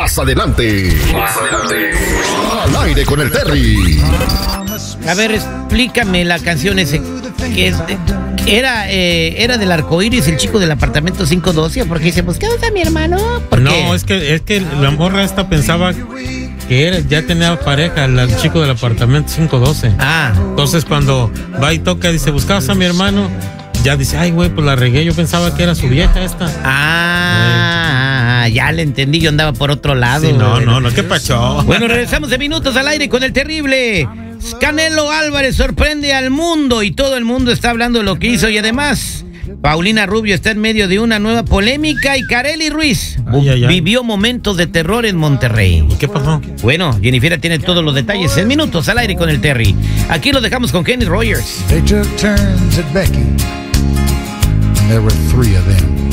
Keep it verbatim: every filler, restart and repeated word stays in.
Más adelante. Más adelante. Al aire con el Terry. A ver, explícame la canción ese. Que es de, era, eh, era del arcoíris, el chico del apartamento cinco doce, porque dice, pues, ¿qué onda, mi hermano? ¿Por no, qué? es que es que la morra esta pensaba que era, ya tenía pareja, el chico del apartamento cinco doce. Ah. Entonces cuando va y toca, dice, ¿buscabas a mi hermano? Ya dice, ay, güey, pues la regué, yo pensaba que era su vieja esta. Ah, ah, ya le entendí, yo andaba por otro lado. Sí, no, no, no, qué pacho. Bueno, regresamos de minutos al aire con el terrible. Canelo Álvarez sorprende al mundo y todo el mundo está hablando de lo que hizo y además Paulina Rubio está en medio de una nueva polémica y Karely Ruiz ay, ay, ay. vivió momentos de terror en Monterrey. ¿Y qué pasó? Bueno, Jennifer tiene todos los detalles en minutos al aire con el Terry. Aquí lo dejamos con Kenny Rogers. They took turns at Becky, and there were three of them.